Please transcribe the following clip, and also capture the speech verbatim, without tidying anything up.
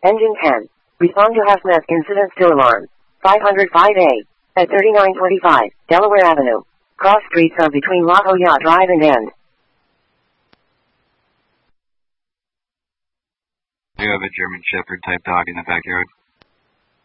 Engine ten. Respond to hazmat incident still alarm. five oh five A. At thirty-nine twenty-five, Delaware Avenue. Cross streets are between La Jolla Drive and End. You have a German Shepherd type dog in the backyard.